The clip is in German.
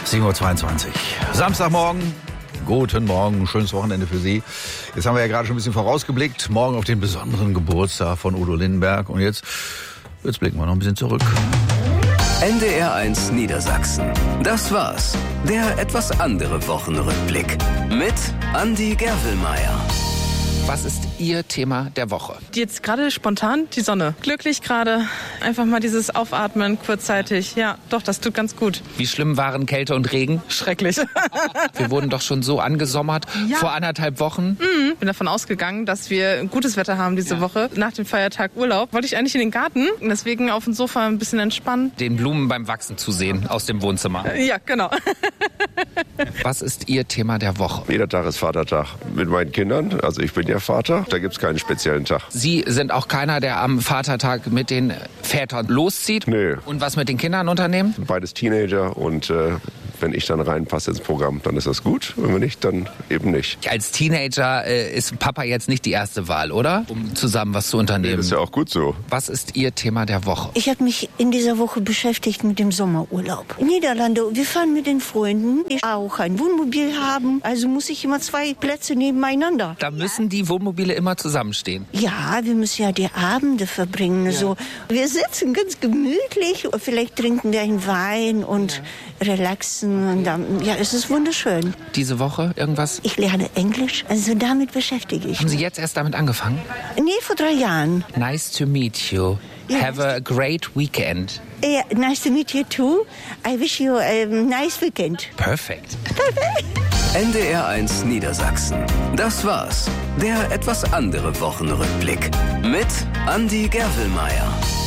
7:22 Uhr. Samstagmorgen. Guten Morgen, schönes Wochenende für Sie. Jetzt haben wir ja gerade schon ein bisschen vorausgeblickt. Morgen auf den besonderen Geburtstag von Udo Lindenberg. Und jetzt blicken wir noch ein bisschen zurück. NDR1 Niedersachsen. Das war's. Der etwas andere Wochenrückblick. Mit Andi Gerwelmeier. Was ist Ihr Thema der Woche? Jetzt gerade spontan die Sonne. Glücklich gerade. Einfach mal dieses Aufatmen kurzzeitig. Ja, doch, das tut ganz gut. Wie schlimm waren Kälte und Regen? Schrecklich. Wir wurden doch schon so angesommert vor 1,5 Wochen. Bin davon ausgegangen, dass wir gutes Wetter haben diese Woche. Nach dem Feiertag Urlaub wollte ich eigentlich in den Garten. Deswegen auf dem Sofa ein bisschen entspannen. Den Blumen beim Wachsen zu sehen aus dem Wohnzimmer. Ja, genau. Was ist Ihr Thema der Woche? Jeder Tag ist Vatertag mit meinen Kindern. Also ich bin ja Vater, da gibt es keinen speziellen Tag. Sie sind auch keiner, der am Vatertag mit den Vätern loszieht? Nö. Und was mit den Kindern unternehmen? Beides Teenager und wenn ich dann reinpasse ins Programm, dann ist das gut. Und wenn nicht, dann eben nicht. Als Teenager ist Papa jetzt nicht die erste Wahl, oder? Um zusammen was zu unternehmen. Das ist ja auch gut so. Was ist Ihr Thema der Woche? Ich habe mich in dieser Woche beschäftigt mit dem Sommerurlaub. In Niederlande, wir fahren mit den Freunden, die auch ein Wohnmobil haben. Also muss ich immer 2 Plätze nebeneinander. Da müssen die Wohnmobile immer zusammenstehen. Ja, wir müssen ja die Abende verbringen. Ja. So. Wir sitzen ganz gemütlich, vielleicht trinken wir einen Wein und relaxen. Und dann, ja, es ist wunderschön. Diese Woche irgendwas? Ich lerne Englisch, also damit beschäftige ich mich. Haben Sie jetzt erst damit angefangen? Nee, vor 3 Jahren. Nice to meet you. Ja. Have a great weekend. Yeah, nice to meet you too. I wish you a nice weekend. Perfekt. NDR1 Niedersachsen. Das war's. Der etwas andere Wochenrückblick. Mit Andi Gerwelmeier.